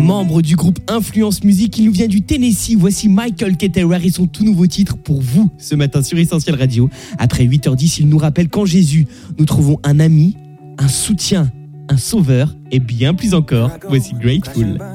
Membre du groupe Influence Musique, il nous vient du Tennessee. Voici Michael Ketterer et son tout nouveau titre pour vous ce matin sur Essentiel Radio. Après 8h10, il nous rappelle qu'en Jésus, nous trouvons un ami, un soutien, un sauveur et bien plus encore. Voici Grateful.